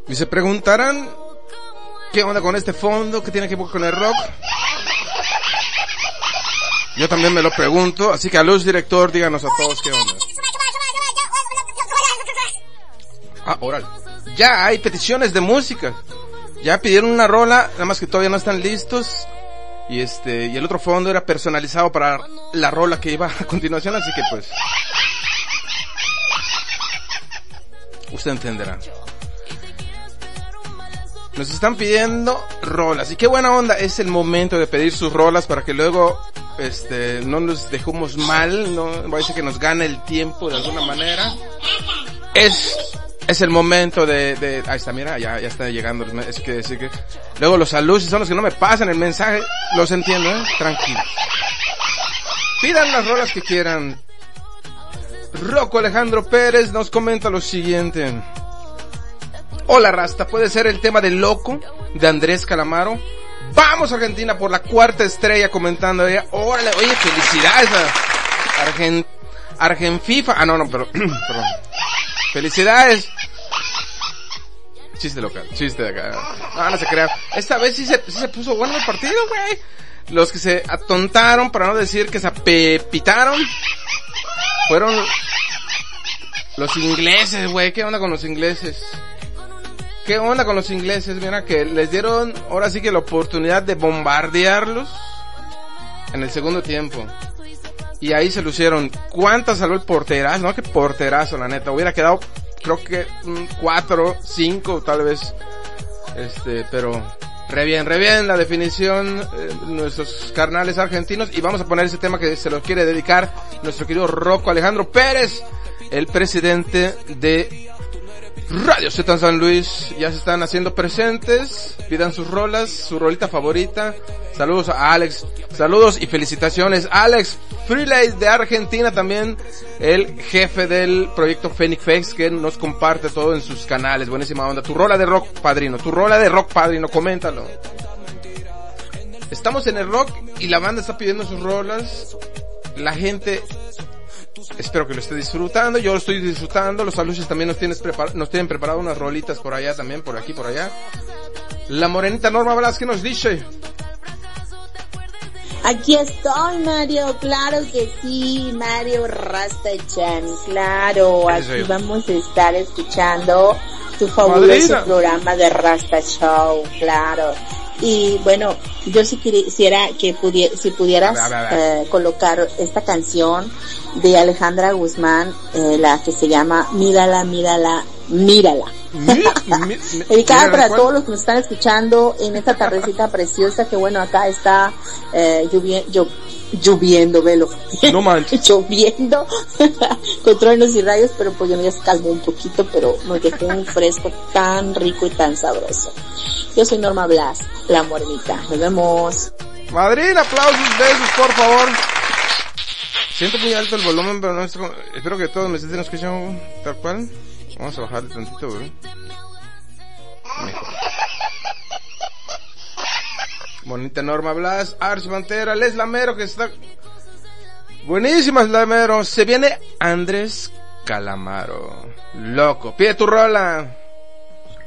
Y se preguntarán, ¿qué onda con este fondo? ¿Qué tiene que ver con el rock? Yo también me lo pregunto, así que a luz director, díganos a todos qué onda. Órale. Ya hay peticiones de música. Ya pidieron una rola, nada más que todavía no están listos. Y y el otro fondo era personalizado para la rola que iba a continuación, así que pues usted entenderá. Nos están pidiendo rolas, y qué buena onda, es el momento de pedir sus rolas para que luego no nos dejemos mal, no vaya a ser que nos gane el tiempo de alguna manera. Es el momento de ahí está, mira, ya está llegando, es que luego los alusos son los que no me pasan el mensaje, los entiendo, tranquilo. Pidan las rolas que quieran. Rocco Alejandro Pérez nos comenta lo siguiente. Hola Rasta, ¿puede ser el tema de Loco de Andrés Calamaro? Vamos Argentina por la 4ª estrella, comentando ella. Órale, oye, felicidades a Argenfifa. Perdón. Felicidades. Chiste local, chiste de acá. No se crea. Esta vez sí se puso bueno el partido, güey. Los que se atontaron, para no decir que se apepitaron, fueron los ingleses, güey. ¿Qué onda con los ingleses? ¿Qué onda con los ingleses? Mira que les dieron ahora sí que la oportunidad de bombardearlos en el segundo tiempo. Y ahí se lucieron. ¿Cuántas salvó el porterazo? No, qué porterazo, la neta. Hubiera quedado, creo que 4, 5 tal vez. Pero re bien la definición, nuestros carnales argentinos. Y vamos a poner ese tema que se lo quiere dedicar nuestro querido Rocco Alejandro Pérez, el presidente de Radio Z San Luis. Ya se están haciendo presentes, pidan sus rolas, su rolita favorita. Saludos a Alex, saludos y felicitaciones Alex Freeley de Argentina, también el jefe del proyecto Phoenix Fest, que nos comparte todo en sus canales. Buenísima onda. Tu rola de rock padrino, coméntalo. Estamos en el rock y la banda está pidiendo sus rolas. La gente, espero que lo esté disfrutando, yo lo estoy disfrutando. Los aluches también nos tienen preparado unas rolitas por allá también, por aquí, por allá. La morenita Norma Velázquez nos dice: aquí estoy, Mario, claro que sí, Mario Rastachan, claro, aquí vamos a estar escuchando tu fabuloso programa de Rasta Show, claro. Y bueno, yo sí quisiera que si pudieras colocar esta canción de Alejandra Guzmán, la que se llama Mírala. Dedicada para todos los que nos están escuchando en esta tardecita preciosa, que bueno, acá está lloviendo, velo. No manches. Lloviendo con truenos y rayos, pero pues ya se calmó un poquito, pero nos dejó un fresco tan rico y tan sabroso. Yo soy Norma Blas, la morenita. Nos vemos. Madrid, aplausos, besos, por favor. Siento muy alto el volumen, pero no espero que todos me estén escuchando tal cual. Vamos a bajarle tantito, güey. Mejor. Bonita Norma Blas, Arch Pantera, Les Lamero, que está buenísimas, Lamero. Se viene Andrés Calamaro. Loco, pide tu rola.